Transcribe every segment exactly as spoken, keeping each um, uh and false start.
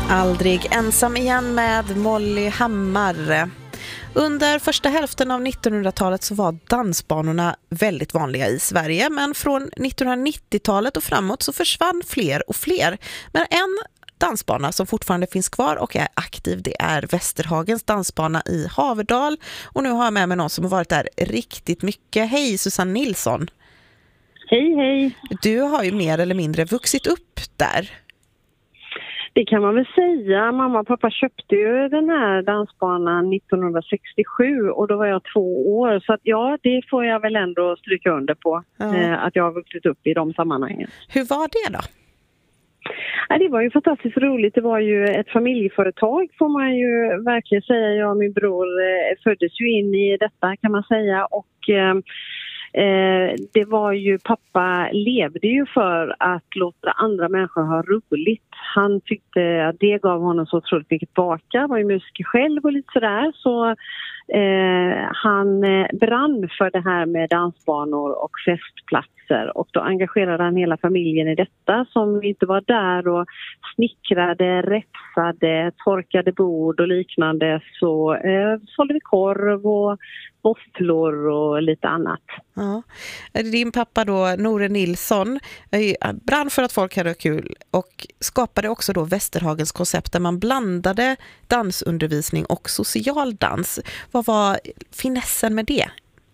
Aldrig ensam igen med Molly Hammar. Under första hälften av nittonhundratalet så var dansbanorna väldigt vanliga i Sverige, men från nittonhundranittiotalet och framåt så försvann fler och fler. Men en dansbana som fortfarande finns kvar och är aktiv, det är Västerhagens dansbana i Haverdal. Och nu har jag med mig någon som har varit där riktigt mycket. Hej Susanne Nilsson! Hej, hej! Du har ju mer eller mindre vuxit upp där. Det kan man väl säga. Mamma och pappa köpte ju den här dansbanan nittonhundrasextiosju och då var jag två år. Så att ja, det får jag väl ändå stryka under på. Ja. Eh, att jag har vuxit upp i de sammanhangen. Hur var det då? Ja, det var ju fantastiskt roligt. Det var ju ett familjeföretag får man ju verkligen säga. Jag och min bror eh, föddes ju in i detta kan man säga. Och... Eh, Eh, det var ju, pappa levde ju för att låta andra människor ha roligt. Han tyckte att det gav honom så otroligt mycket tillbaka. Var ju musiker själv och lite sådär. Så eh, han eh, brann för det här med dansbanor och festplatser. Och då engagerade han hela familjen i detta som inte var där och snickrade, räfsade, torkade bord och liknande. Så eh, sålde vi korv och våfflor och lite annat. Ja. Din pappa då, Nore Nilsson, brann för att folk hade kul och skapade också då Västerhagens koncept där man blandade dansundervisning och social dans. Vad var finessen med det?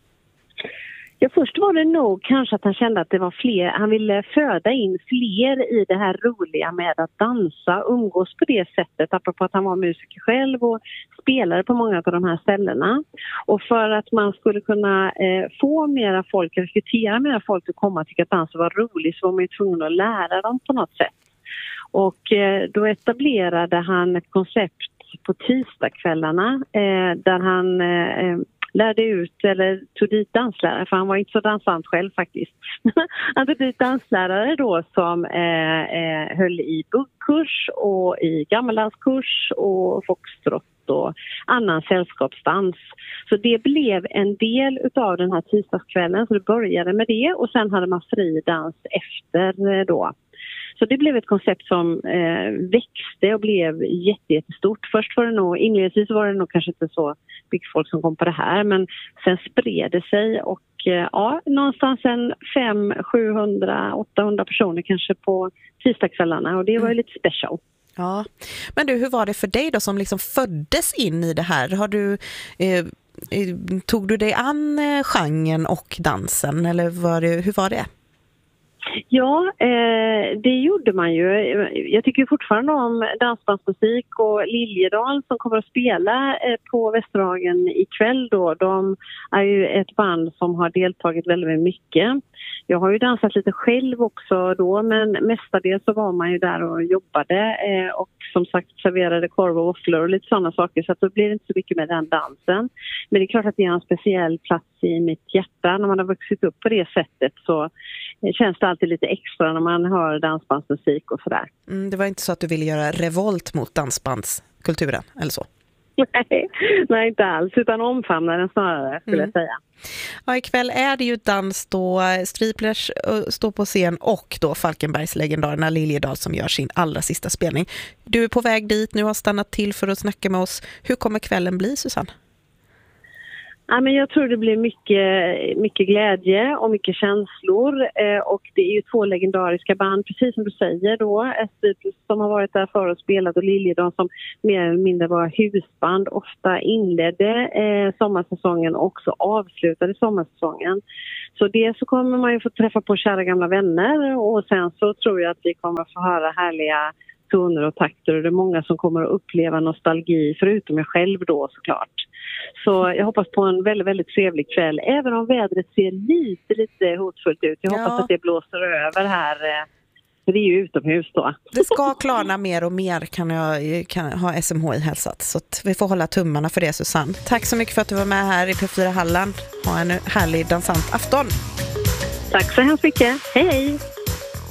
Ja, först var det nog kanske att han kände att det var fler, han ville föda in fler i det här roliga med att dansa, umgås på det sättet, apropå att han var musiker själv och spelade på många av de här ställena. Och för att man skulle kunna eh, få mera folk, rekrytera mera folk att komma och tycka att dansa var roligt så var man ju tvungen att lära dem på något sätt. Och eh, då etablerade han ett koncept på tisdagskvällarna eh, där han... Eh, lärde ut eller tog dit danslärare, för han var inte så dansant själv faktiskt. Han tog dit danslärare då som eh, eh, höll i buggkurs och i gammeldanskurs och foxtrot och annan sällskapsdans. Så det blev en del utav den här tisdagskvällen, så det började med det och sen hade man fri dans efter eh, då. Så det blev ett koncept som eh, växte och blev jätte, jättestort. Först var det nog, inledningsvis var det nog kanske inte så mycket folk som kom på det här. Men sen spred det sig och eh, ja, någonstans en fem, sjuhundra, åttahundra personer kanske på tisdagskvällarna. Och det var ju lite special. Ja, men du, hur var det för dig då som liksom föddes in i det här? Har du... Eh, tog du dig an eh, genren och dansen eller var det, hur var det? Ja, eh, det gjorde man ju. Jag tycker fortfarande om dansbandsmusik och Liljedal som kommer att spela eh, på Västerhagen ikväll då. De är ju ett band som har deltagit väldigt mycket. Jag har ju dansat lite själv också då, men mestadels så var man ju där och jobbade eh, och som sagt serverade korv och våfflor och lite sådana saker, så att då blir det inte så mycket med den dansen. Men det är klart att det är en speciell plats i mitt hjärta. När man har vuxit upp på det sättet så känns det alltid lite extra när man hör dansbandsmusik och sådär. Mm, det var inte så att du ville göra revolt mot dansbandskulturen eller så? Nej, nej, inte alls, utan omfamna den snarare skulle mm. jag säga. Ja, ikväll är det ju dans då Striplers står på scen och då Falkenbergs legendarerna Liljedal som gör sin allra sista spelning. Du är på väg dit, nu har stannat till för att snacka med oss. Hur kommer kvällen bli, Susanne? Ja, men jag tror det blir mycket, mycket glädje och mycket känslor eh, och det är ju två legendariska band, precis som du säger då, Striplers som har varit där för och spelat och Liljedal som mer eller mindre var husband, ofta inledde eh, sommarsäsongen och också avslutade sommarsäsongen. Så det så kommer man ju få träffa på kära gamla vänner och sen så tror jag att vi kommer att få höra härliga toner och takter och det är många som kommer att uppleva nostalgi förutom jag själv då såklart. Så jag hoppas på en väldigt, väldigt trevlig kväll. Även om vädret ser lite, lite hotfullt ut. Jag hoppas ja. att det blåser över här. För det är ju utomhus då. Det ska klarna mer och mer kan jag kan ha S M H I hälsat. Så att vi får hålla tummarna för det, Susanne. Tack så mycket för att du var med här i P fyra Halland. Ha en härlig dansant afton. Tack så hemskt mycket. Hej hej!